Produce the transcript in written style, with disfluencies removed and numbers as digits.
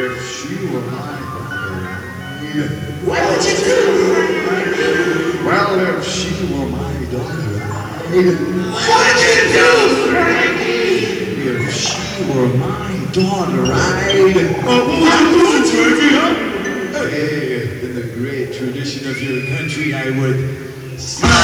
If she were my daughter, What would you do, Frankie? well, if she were my daughter, What would you do, Frankie? if she were my daughter, What would you do, Frankie, huh? Hey, in the great tradition of your country, I would smile